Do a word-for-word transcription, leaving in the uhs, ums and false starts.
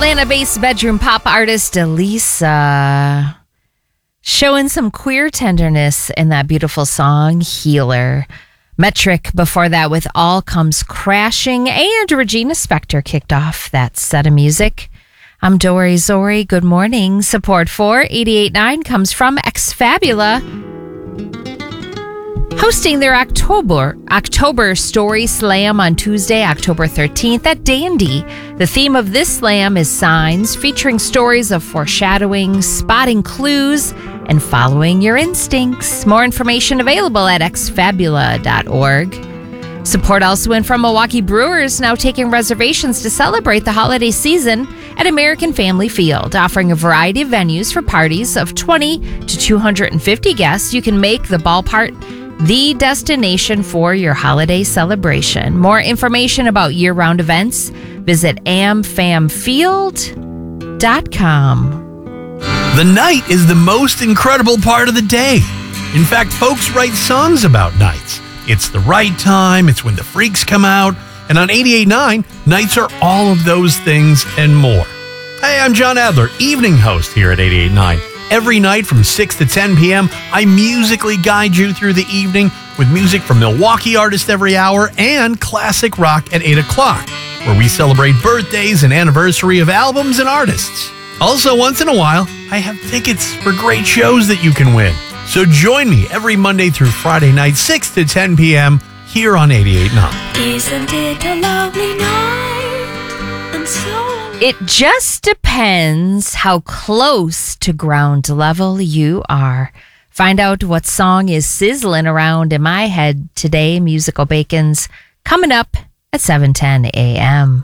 Atlanta-based bedroom pop artist Elisa, showing some queer tenderness in that beautiful song, Healer. Metric before that with All Comes Crashing, and Regina Spektor kicked off that set of music. I'm Dory Zori. Good morning. Support for eighty-eight point nine comes from Exfabula, hosting their October October Story Slam on Tuesday, October thirteenth at Dandy. The theme of this slam is signs, featuring stories of foreshadowing, spotting clues, and following your instincts. More information available at exfabula dot org. Support also in from Milwaukee Brewers, now taking reservations to celebrate the holiday season at American Family Field, offering a variety of venues for parties of twenty to two hundred fifty guests. You can make the ballpark the destination for your holiday celebration. More information about year-round events, visit am fam field dot com. The night is the most incredible part of the day. In fact, folks write songs about nights. It's the right time, it's when the freaks come out, and on eighty-eight point nine, nights are all of those things and more. Hey, I'm John Adler, evening host here at eighty-eight point nine. Every night from six to ten p.m., I musically guide you through the evening with music from Milwaukee artists every hour and classic rock at eight o'clock, where we celebrate birthdays and anniversary of albums and artists. Also, once in a while, I have tickets for great shows that you can win. So join me every Monday through Friday night, six to ten p.m., here on eighty-eight point nine. Isn't it a lovely night? And so It just depends how close to ground level you are. Find out what song is sizzling around in my head today. Musical Bacon's coming up at seven ten a.m.